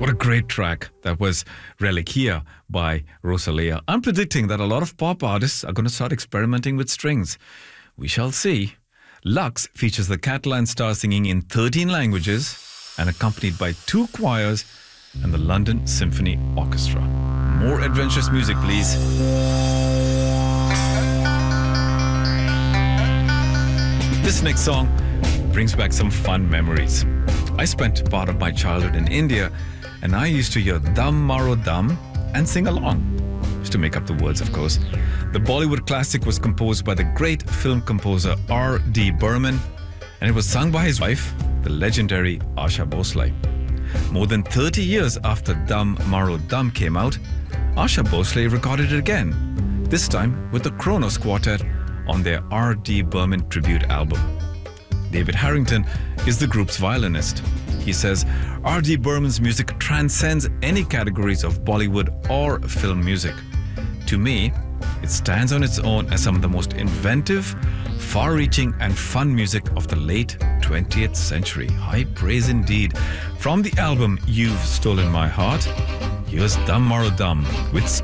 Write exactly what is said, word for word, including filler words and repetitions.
What a great track. That was Reliquia by Rosalia. I'm predicting that a lot of pop artists are going to start experimenting with strings. We shall see. Lux features the Catalan star singing in thirteen languages and accompanied by two choirs and the London Symphony Orchestra. More adventurous music, please. This next song brings back some fun memories. I spent part of my childhood in India, and I used to hear Dum Maro Dum and sing along. Just to make up the words, of course. The Bollywood classic was composed by the great film composer R D Burman, and it was sung by his wife, the legendary Asha Bhosle. More than thirty years after Dum Maro Dum came out, Asha Bhosle recorded it again, this time with the Kronos Quartet on their R D Burman tribute album. David Harrington is the group's violinist. He says R D Burman's music transcends any categories of Bollywood or film music. To me, it stands on its own as some of the most inventive, far-reaching and fun music of the late twentieth century. High praise indeed. From the album You've Stolen My Heart, here's Dum Maro Dum with